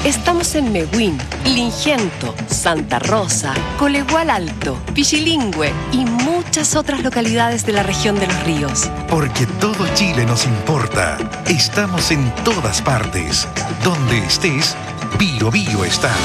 Estamos en Mewin, Lingento, Santa Rosa, Colegual Alto, Pichilingüe y muchas otras localidades de la región de Los Ríos. Porque todo Chile nos importa. Estamos en todas partes. Donde estés, Bio Bio está.